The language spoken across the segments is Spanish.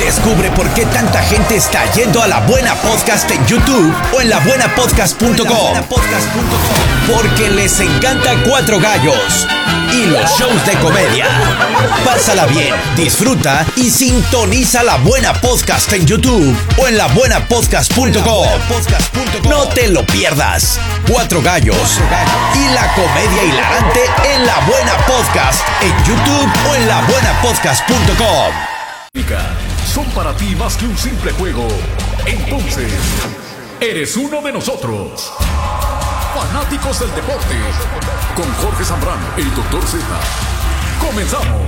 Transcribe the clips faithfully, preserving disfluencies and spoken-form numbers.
Descubre por qué tanta gente está yendo a La Buena Podcast en YouTube o en la buena podcast punto com. Porque les encanta Cuatro Gallos y los shows de comedia. Pásala bien, disfruta y sintoniza La Buena Podcast en YouTube o en la buena podcast punto com. No te lo pierdas. Cuatro Gallos y la comedia hilarante en La Buena Podcast en YouTube o en la buena podcast punto com. Son para ti más que un simple juego. Entonces, eres uno de nosotros. Fanáticos del deporte. Con Jorge Zambrano, el doctor Z. Comenzamos.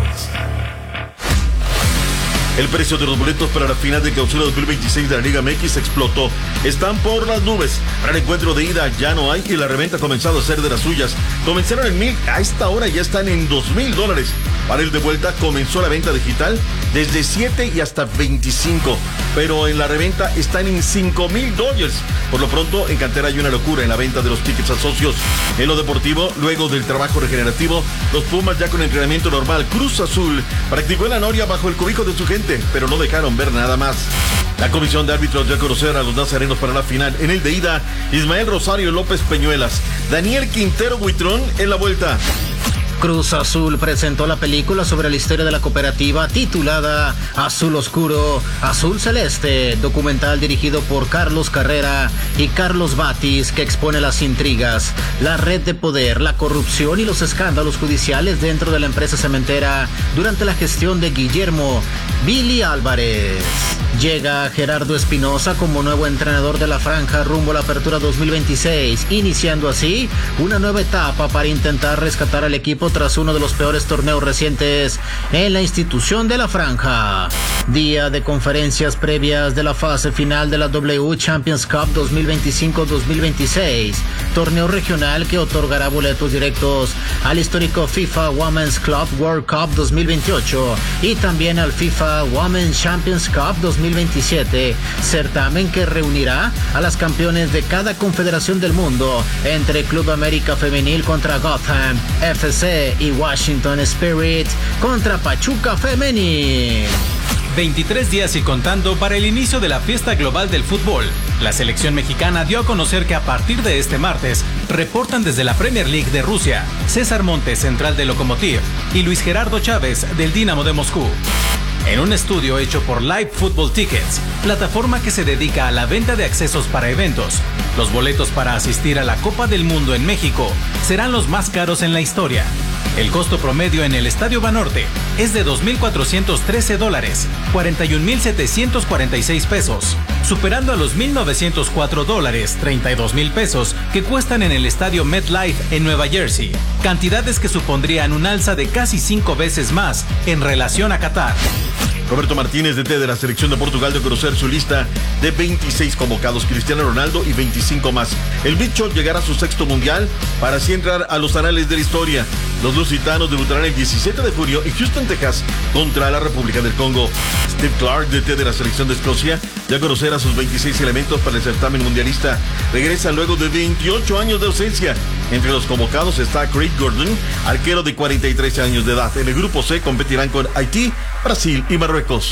El precio de los boletos para la final de clausura dos mil veintiséis de la Liga M X explotó. Están por las nubes. Para el encuentro de ida ya no hay y la reventa ha comenzado a ser de las suyas. Comenzaron en mil, a esta hora ya están en dos mil dólares. Para el de vuelta comenzó la venta digital desde siete y hasta veinticinco. Pero en la reventa están en cinco mil dólares. Por lo pronto, en cantera hay una locura en la venta de los tickets a socios. En lo deportivo, luego del trabajo regenerativo, los Pumas ya con entrenamiento normal. Cruz Azul practicó en la noria bajo el cobijo de su gente, pero no dejaron ver nada más. La comisión de árbitros dio a conocer a los nazarenos para la final. En el de ida, Ismael Rosario López Peñuelas, Daniel Quintero Buitrón en la vuelta. Cruz Azul presentó la película sobre la historia de la cooperativa titulada Azul Oscuro, Azul Celeste, documental dirigido por Carlos Carrera y Carlos Batis, que expone las intrigas, la red de poder, la corrupción y los escándalos judiciales dentro de la empresa cementera durante la gestión de Guillermo Billy Álvarez. Llega Gerardo Espinosa como nuevo entrenador de la franja rumbo a la apertura dos mil veintiséis, iniciando así una nueva etapa para intentar rescatar al equipo tras uno de los peores torneos recientes en la institución de la franja. Día de conferencias previas de la fase final de la W Champions Cup dos mil veinticinco dos mil veintiséis, torneo regional que otorgará boletos directos al histórico FIFA Women's Club World Cup dos mil veintiocho y también al FIFA Women's Champions Cup dos mil veintisiete, certamen que reunirá a las campeones de cada confederación del mundo entre Club América Femenil contra Gotham F C y Washington Spirit contra Pachuca Femenil. veintitrés días y contando para el inicio de la fiesta global del fútbol. La selección mexicana dio a conocer que a partir de este martes reportan desde la Premier League de Rusia César Montes, central de Lokomotiv, y Luis Gerardo Chávez del Dinamo de Moscú. En un estudio hecho por Live Football Tickets, plataforma que se dedica a la venta de accesos para eventos, los boletos para asistir a la Copa del Mundo en México serán los más caros en la historia. El costo promedio en el Estadio Banorte es de dos mil cuatrocientos trece dólares, cuarenta y un mil setecientos cuarenta y seis pesos, superando a los mil novecientos cuatro dólares, treinta y dos mil pesos que cuestan en el Estadio MetLife en Nueva Jersey, cantidades que supondrían un alza de casi cinco veces más en relación a Qatar. Roberto Martínez, D T de la selección de Portugal, dio a conocer su lista de veintiséis convocados, Cristiano Ronaldo y veinticinco más. El bicho llegará a su sexto mundial para así entrar a los anales de la historia. Los lusitanos debutarán el diecisiete de junio en Houston, Texas, contra la República del Congo. Steve Clark, D T de la selección de Escocia, dio a conocer a sus veintiséis elementos para el certamen mundialista. Regresa luego de veintiocho años de ausencia. Entre los convocados está Craig Gordon, arquero de cuarenta y tres años de edad. En el grupo C competirán con Haití, Brasil y Marruecos.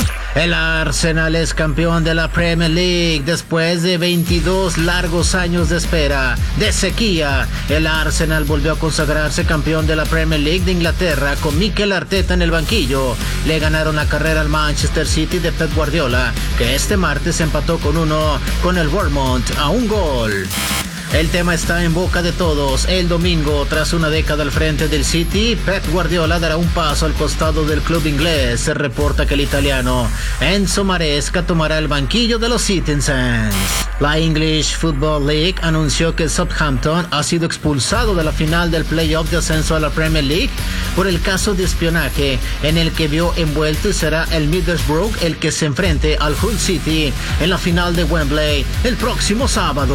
El Arsenal es campeón de la Premier League después de veintidós largos años de espera, de sequía. El Arsenal volvió a consagrarse campeón de la Premier League de Inglaterra con Mikel Arteta en el banquillo. Le ganaron la carrera al Manchester City de Pep Guardiola, que este martes empató con uno con el Bournemouth a un gol. El tema está en boca de todos. El domingo, tras una década al frente del City, Pep Guardiola dará un paso al costado del club inglés. Se reporta que el italiano Enzo Maresca tomará el banquillo de los Citizens. La English Football League anunció que Southampton ha sido expulsado de la final del playoff de ascenso a la Premier League por el caso de espionaje en el que vio envuelto, y será el Middlesbrough el que se enfrente al Hull City en la final de Wembley el próximo sábado.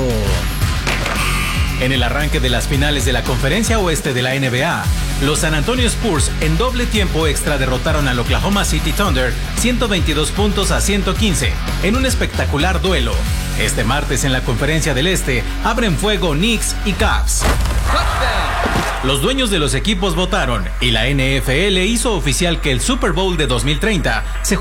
En el arranque de las finales de la Conferencia Oeste de la N B A, los San Antonio Spurs en doble tiempo extra derrotaron al Oklahoma City Thunder ciento veintidós puntos a ciento quince en un espectacular duelo. Este martes en la Conferencia del Este abren fuego Knicks y Cavs. Los dueños de los equipos votaron y la N F L hizo oficial que el Super Bowl de dos mil treinta se